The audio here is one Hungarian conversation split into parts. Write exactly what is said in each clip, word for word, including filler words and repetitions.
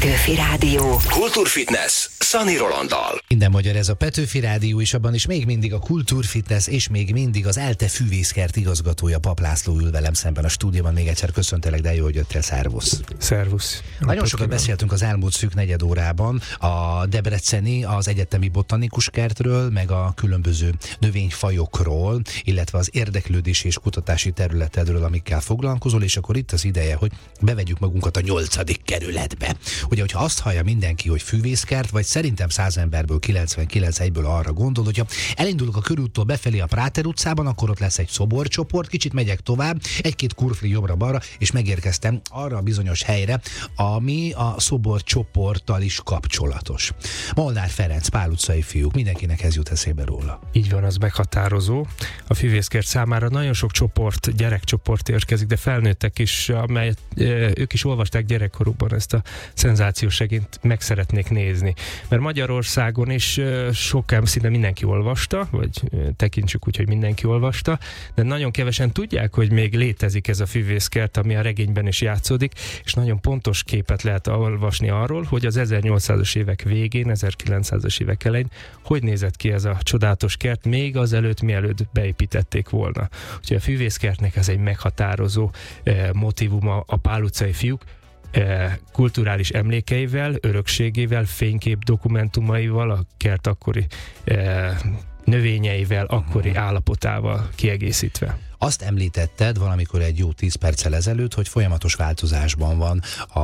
Petőfi Rádió. Kultúrfitness Szani Rolanddal. Minden magyar, ez a Petőfi Rádió, és abban is még mindig a Kultúrfitness, és még mindig az ELTE fűvészkert igazgatója, Pap László ül velem szemben a stúdióban. Még egyszer köszöntelek, de jó, hogy jöttél, szervusz. Szervusz. Nagyon sokat beszéltünk az elmúlt szűk negyed órában a debreceni, az egyetemi botanikus kertről, meg a különböző növényfajokról, illetve az érdeklődési és kutatási területedről, amikkel foglalkozol, és akkor itt az ideje, hogy bevegyük magunkat a nyolcadik kerületbe. Ugye, hogyha azt hallja mindenki, hogy fűvészkert, vagy szerintem száz emberből kilencvenkilenc egyből arra gondol, hogyha elindulok a körúttól befelé a Práter utcában, akkor ott lesz egy szoborcsoport, kicsit megyek tovább, egy-két kurfli jobbra-balra, és megérkeztem arra a bizonyos helyre, ami a szoborcsoporttal is kapcsolatos. Molnár Ferenc, Pál utcai fiúk, mindenkinek ez jut eszébe róla. Így van, az meghatározó. A fűvészkert számára nagyon sok csoport, gyerekcsoport érkezik, de felnőttek is, amelyet ők is olvasták gyerekkorukban, ezt a szenzációs regényt meg szeretnék nézni. Mert Magyarországon is sok, szinte mindenki olvasta, vagy tekintsük úgy, hogy mindenki olvasta, de nagyon kevesen tudják, hogy még létezik ez a fűvészkert, ami a regényben is játszódik, és nagyon pontos képet lehet olvasni arról, hogy az ezernyolcszázas évek végén, ezerkilencszázas évek elején hogy nézett ki ez a csodálatos kert, még azelőtt, mielőtt beépítették volna. Úgyhogy a fűvészkertnek ez egy meghatározó eh, motívuma a Pál utcai fiúk, kulturális emlékeivel, örökségével, fénykép dokumentumaival, a kert akkori eh, növényeivel, akkori állapotával kiegészítve. Azt említetted valamikor egy jó tíz perccel ezelőtt, hogy folyamatos változásban van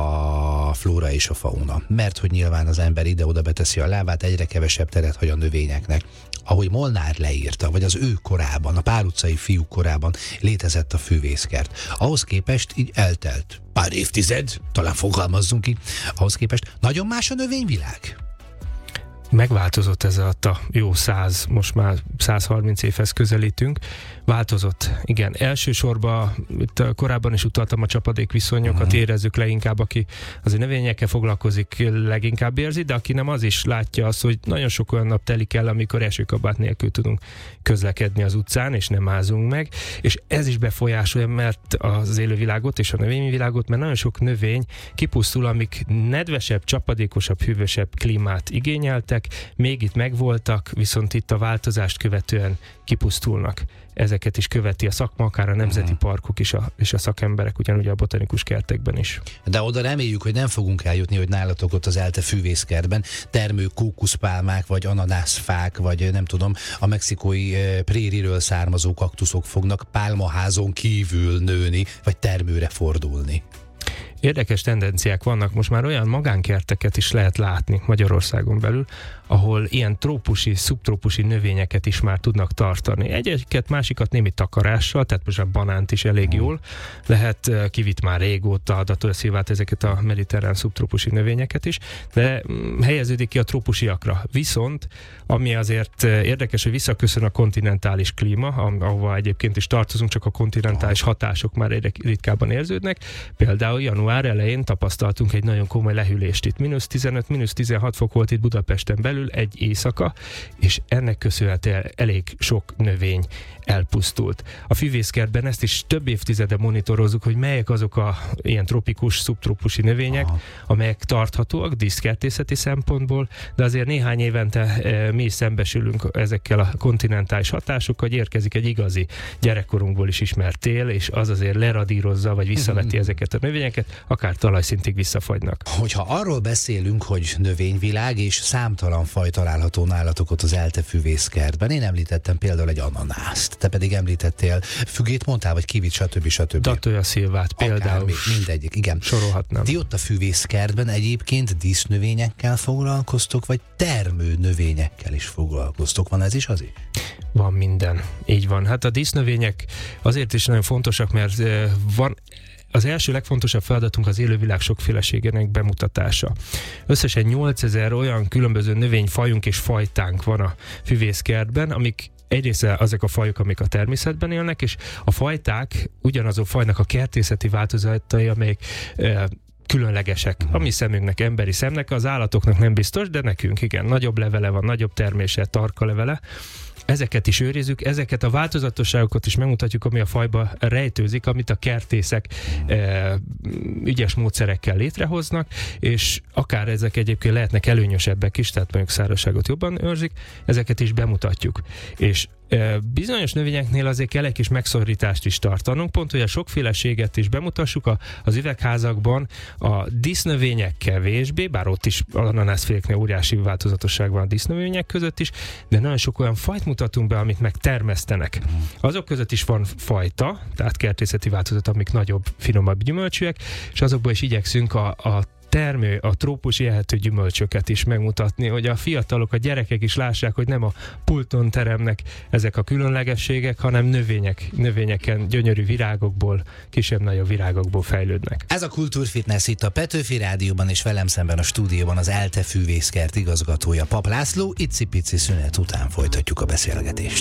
a flóra és a fauna. Mert hogy nyilván az ember ide-oda beteszi a lábát, egyre kevesebb teret hagy a növényeknek. Ahogy Molnár leírta, vagy az ő korában, a Pál utcai fiúk korában létezett a fűvészkert. Ahhoz képest így eltelt pár évtized, talán fogalmazzunk ki, ahhoz képest nagyon más a növényvilág. Megváltozott ez a jó száz, most már százharminc évhez közelítünk. Változott, igen. Elsősorban, itt korábban is utaltam a csapadékviszonyokat, uh-huh. érezzük leginkább, aki azért növényekkel foglalkozik, leginkább érzi, de aki nem, az is látja azt, hogy nagyon sok olyan nap telik el, amikor esőkabát nélkül tudunk közlekedni az utcán, és nem ázunk meg, és ez is befolyásolja, mert az élővilágot és a növényvilágot, mert nagyon sok növény kipusztul, amik nedvesebb, csapadékosabb, hűvösebb klímát igényeltek, még itt megvoltak, viszont itt a változást követően kipusztulnak. Ezeket is követi a szakma, akár a nemzeti uh-huh. parkok is a, és a szakemberek, ugyanúgy a botanikus kertekben is. De oda reméljük, hogy nem fogunk eljutni, hogy nálatok ott az ELTE fűvészkertben termő kókuszpálmák, vagy ananászfák, vagy nem tudom, a mexikói e, prériről származó kaktuszok fognak pálmaházon kívül nőni, vagy termőre fordulni. Érdekes tendenciák vannak, most már olyan magánkerteket is lehet látni Magyarországon belül, ahol ilyen trópusi, szubtrópusi növényeket is már tudnak tartani. Egyiket, másikat némi takarással, tehát most a banánt is elég jól lehet, kivitt már régóta a Datója Szilvát ezeket a mediterrán szubtrópusi növényeket is, de helyeződik ki a trópusiakra. Viszont, ami azért érdekes, hogy visszaköszön a kontinentális klíma, ahova egyébként is tartozunk, csak a kontinentális hatások már egyre ritkábban érződnek. Például január elején tapasztaltunk egy nagyon komoly lehűlést itt. mínusz tizenöt, mínusz tizenhat fok volt itt Budapesten belül egy éjszaka, és ennek köszönhetően elég sok növény elpusztult. A fűvészkertben ezt is több évtizede monitorozzuk, hogy melyek azok a ilyen tropikus, szubtrópusi növények, aha. amelyek tarthatóak díszkertészeti szempontból, de azért néhány évente e, mi is szembesülünk ezekkel a kontinentális hatásokkal, hogy érkezik egy igazi gyerekkorunkból is ismert tél, és az azért leradírozza, vagy visszaveti ezeket a növényeket, akár talajszintig visszafagynak. Hogyha arról beszélünk, hogy növényvilág és számtalan faj található nálatok ott az ELTE fűvészkertben, én említettem például egy ananászt, te pedig említettél fügét, mondtál, vagy kivit, stb. stb. Datója Szilvát például. Akár, mindegyik, igen. Sorolhatnám. Ti ott a fűvészkertben egyébként dísznövényekkel foglalkoztok, vagy termő növényekkel is foglalkoztok? Van ez is az is? Van minden. Így van. Hát a dísznövények azért is nagyon fontosak, mert van az első legfontosabb feladatunk az élővilág sokféleségének bemutatása. Összesen nyolcezer olyan különböző növényfajunk és fajtánk van a fűvészkertben, amik egyrészt azok a fajok, amik a természetben élnek, és a fajták ugyanazok fajnak a kertészeti változatai, amelyek e, különlegesek. Uh-huh. A mi szemünknek, emberi szemnek, az állatoknak nem biztos, de nekünk igen, nagyobb levele van, nagyobb termése, tarka levele. ezeket is őrizzük, ezeket a változatosságokat is megmutatjuk, ami a fajba rejtőzik, amit a kertészek e, ügyes módszerekkel létrehoznak, és akár ezek egyébként lehetnek előnyösebbek is, tehát mondjuk szárazságot jobban őrzik, ezeket is bemutatjuk. És bizonyos növényeknél azért kell egy kis megszorítást is tartanunk, pont, hogy a sokféleséget is bemutassuk a, az üvegházakban, a dísznövények kevésbé, bár ott is ananászféléknél óriási változatosság van a dísznövények között is, de nagyon sok olyan fajt mutatunk be, amit megtermesztenek. Azok között is van fajta, tehát kertészeti változat, amik nagyobb, finomabb gyümölcsűek, és azokból is igyekszünk a, a termő, a trópusi ehető gyümölcsöket is megmutatni, hogy a fiatalok, a gyerekek is lássák, hogy nem a pulton teremnek ezek a különlegességek, hanem növények, növényeken, gyönyörű virágokból, kisebb-nagyobb virágokból fejlődnek. Ez a Kultúrfitness itt a Petőfi Rádióban, és velem szemben a stúdióban az ELTE fűvészkert igazgatója, Pap László. Icipici szünet után folytatjuk a beszélgetést.